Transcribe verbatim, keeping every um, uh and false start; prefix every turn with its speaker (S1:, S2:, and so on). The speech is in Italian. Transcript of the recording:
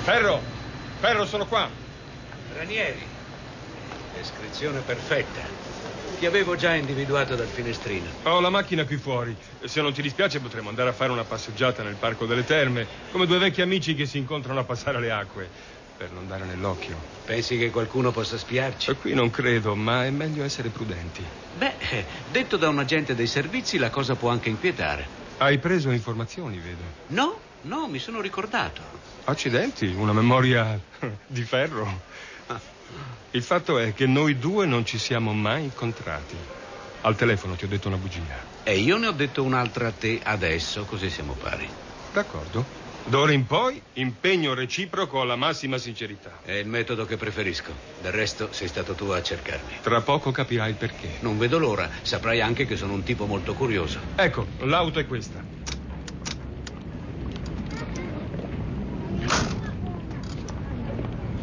S1: Ferro! Ferro, sono qua!
S2: Ranieri. Descrizione perfetta. Ti avevo già individuato dal finestrino.
S1: Ho la macchina qui fuori. Se non ti dispiace potremmo andare a fare una passeggiata nel Parco delle Terme, come due vecchi amici che si incontrano a passare le acque, per non dare nell'occhio.
S2: Pensi che qualcuno possa spiarci?
S1: E qui non credo, ma è meglio essere prudenti.
S2: Beh, detto da un agente dei servizi, la cosa può anche inquietare.
S1: Hai preso informazioni, vedo.
S2: No, no, mi sono ricordato.
S1: Accidenti, una memoria di ferro. Il fatto è che noi due non ci siamo mai incontrati. Al telefono ti ho detto una bugia.
S2: E io ne ho detto un'altra a te adesso, così siamo pari.
S1: D'accordo. D'ora in poi, impegno reciproco alla massima sincerità.
S2: È il metodo che preferisco. Del resto, sei stato tu a cercarmi.
S1: Tra poco capirai il perché.
S2: Non vedo l'ora. Saprai anche che sono un tipo molto curioso.
S1: Ecco, l'auto è questa.